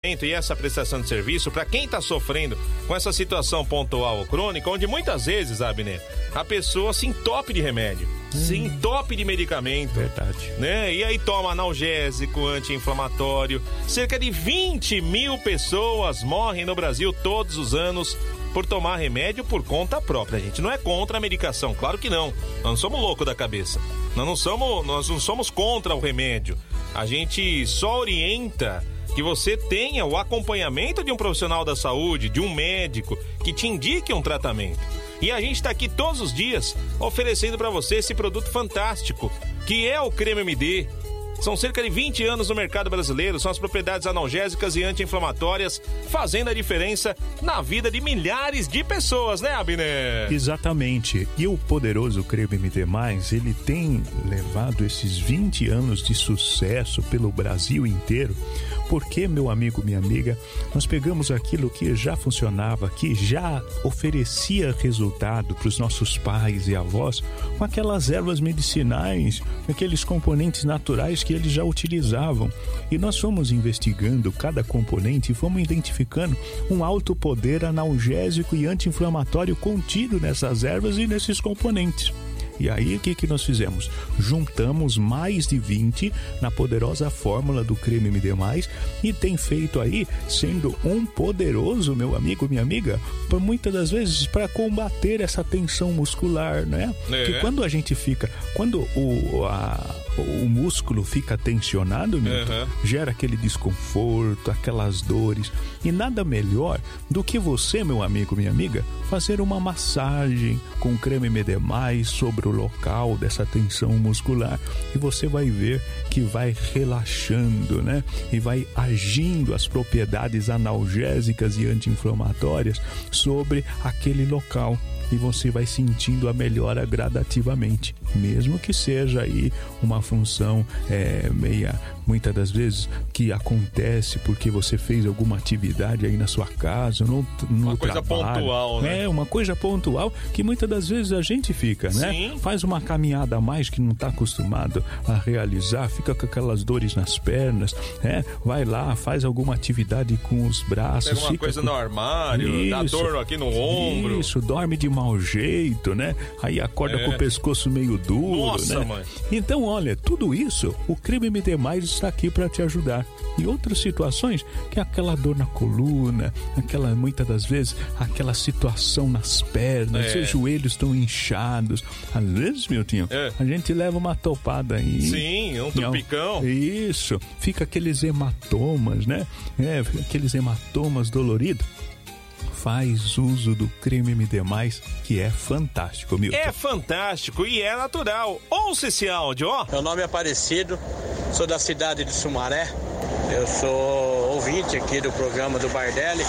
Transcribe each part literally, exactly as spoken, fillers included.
E essa prestação de serviço para quem está sofrendo com essa situação pontual ou crônica, onde muitas vezes, Abner, a pessoa se entope de remédio, hum. se entope de medicamento. Verdade. Né? E aí toma analgésico, anti-inflamatório. Cerca de vinte mil pessoas morrem no Brasil todos os anos por tomar remédio por conta própria. A gente não é contra a medicação, claro que não. Nós não somos loucos da cabeça. Nós não somos, nós não somos contra o remédio. A gente só orienta que você tenha o acompanhamento de um profissional da saúde, de um médico, que te indique um tratamento. E a gente está aqui todos os dias oferecendo para você esse produto fantástico, que é o Creme M D. São cerca de vinte anos no mercado brasileiro, são as propriedades analgésicas e anti-inflamatórias fazendo a diferença na vida de milhares de pessoas, né, Abner? Exatamente. E o poderoso Creme M D mais, ele tem levado esses vinte anos de sucesso pelo Brasil inteiro, porque, meu amigo, minha amiga, nós pegamos aquilo que já funcionava, que já oferecia resultado para os nossos pais e avós, com aquelas ervas medicinais, aqueles componentes naturais que eles já utilizavam. E nós fomos investigando cada componente e fomos identificando um alto poder analgésico e anti-inflamatório contido nessas ervas e nesses componentes. E aí, o que, que nós fizemos? Juntamos mais de vinte na poderosa fórmula do Creme M D mais, e tem feito aí, sendo um poderoso, meu amigo, minha amiga, por muitas das vezes para combater essa tensão muscular, né? É. Que quando a gente fica, quando o, a, o músculo fica tensionado, Milton, uhum. gera aquele desconforto, aquelas dores, e nada melhor do que você, meu amigo, minha amiga, fazer uma massagem com Creme M D mais sobre o local dessa tensão muscular, e você vai ver que vai relaxando, né? E vai agindo as propriedades analgésicas e anti-inflamatórias sobre aquele local, e você vai sentindo a melhora gradativamente, mesmo que seja aí uma função é, meia, muitas das vezes, que acontece porque você fez alguma atividade aí na sua casa, no, no uma coisa trabalho. Pontual, né? É, uma coisa pontual que muitas das vezes a gente fica, né? Sim. Faz uma caminhada a mais que não está acostumado a realizar, fica com aquelas dores nas pernas, né? Vai lá, faz alguma atividade com os braços. Pega uma fica coisa com... no armário, isso, dá dor aqui no ombro. Isso, dorme de mau jeito, né? Aí acorda é. com o pescoço meio duro, Nossa, né? Mãe. Então, olha, tudo isso, o Creme M D mais está aqui para te ajudar. E outras situações, que é aquela dor na coluna, aquela, muitas das vezes, aquela situação nas pernas, é. seus joelhos estão inchados. Às vezes, Miltinho, é. a gente leva uma topada aí. Sim, um tupicão. Isso, fica aqueles hematomas, né? É, aqueles hematomas doloridos. Faz uso do Creme M D mais, que é fantástico, Milton. É fantástico e é natural. Ouça esse áudio, ó. Meu nome é Aparecido, sou da cidade de Sumaré. Eu sou ouvinte aqui do programa do Bardelli.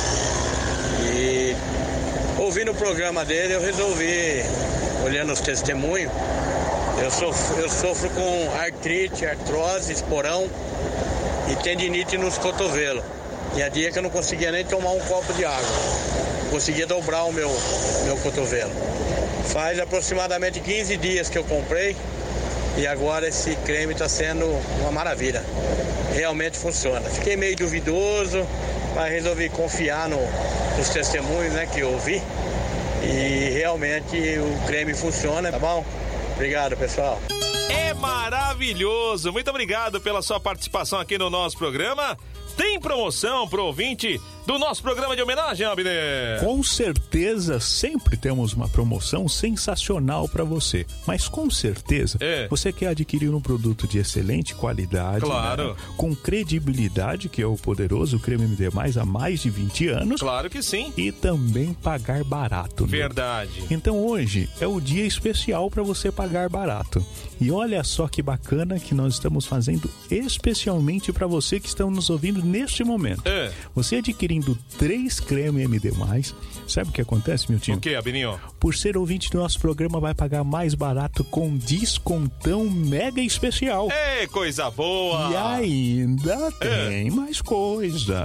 E ouvindo o programa dele, eu resolvi, olhando os testemunhos, eu sofro, eu sofro com artrite, artrose, esporão e tendinite nos cotovelos. E a dia que eu não conseguia nem tomar um copo de água. Conseguia dobrar o meu, meu cotovelo. Faz aproximadamente quinze dias que eu comprei. E agora esse creme está sendo uma maravilha. Realmente funciona. Fiquei meio duvidoso, mas resolvi confiar no, nos testemunhos, né, que eu ouvi. E realmente o creme funciona, tá bom? Obrigado, pessoal. É maravilhoso. Muito obrigado pela sua participação aqui no nosso programa. Tem promoção pro ouvinte do nosso programa de homenagem, Abner? Com certeza, sempre temos uma promoção sensacional para você. Mas com certeza, é. você quer adquirir um produto de excelente qualidade, claro, né? Com credibilidade, que é o poderoso Creme M D mais há mais de vinte anos. Claro que sim. E também pagar barato. Verdade. Né? Então hoje é o dia especial para você pagar barato. E olha só que bacana que nós estamos fazendo especialmente para você que está nos ouvindo neste momento. É. Você adquirir três creme M D mais, sabe o que acontece, Miltinho? O que, Abininho? Por ser ouvinte do nosso programa, vai pagar mais barato com descontão mega especial. É, coisa boa! E ainda tem é. mais coisa.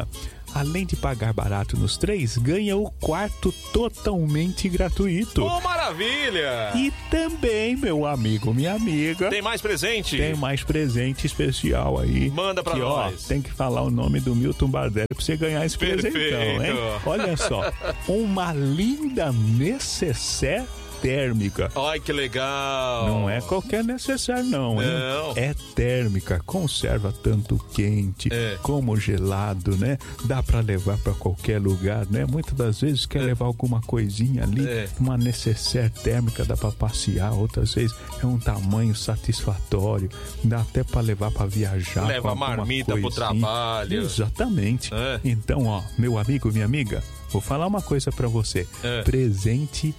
além de pagar barato nos três, ganha o quarto totalmente gratuito. Oh, maravilha! E também, meu amigo, minha amiga... Tem mais presente? Tem mais presente especial aí. Manda pra que, nós. Ó, tem que falar o nome do Milton Bardelli pra você ganhar esse Perfeito. presentão, hein? Olha só, uma linda necessaire térmica. Ai, que legal. Não é qualquer necessaire não, hein? Não. É térmica, conserva tanto quente é. como gelado, né? Dá pra levar pra qualquer lugar, né? Muitas das vezes quer é. levar alguma coisinha ali, é. uma necessaire térmica, dá pra passear, outras vezes é um tamanho satisfatório, dá até pra levar pra viajar. Leva a marmita coisinha. Pro trabalho. Exatamente. É. Então, ó, meu amigo, minha amiga, vou falar uma coisa pra você. É. Presente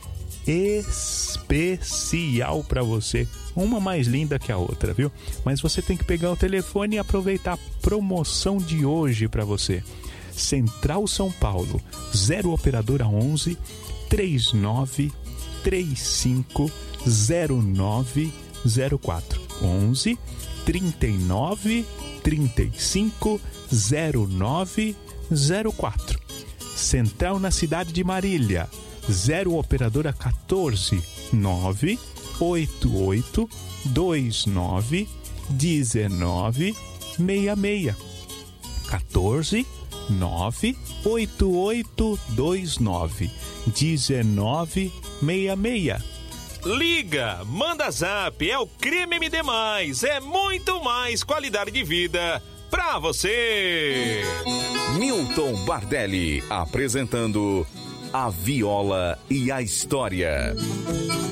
especial pra você, uma mais linda que a outra, viu? Mas você tem que pegar o telefone e aproveitar a promoção de hoje pra você. Central São Paulo, zero operadora onze, trinta e nove, trinta e cinco, zero nove zero quatro. onze, trinta e nove, trinta e cinco, zero nove zero quatro. Central na cidade de Marília, zero operadora quatorze, nove oito oito, dois nove, dezenove, sessenta e seis. quatorze, nove oito oito, dois nove, dezenove, sessenta e seis. Liga, manda zap, é o Creme M D mais, é muito mais qualidade de vida pra você. Milton Bardelli apresentando A Viola e a História.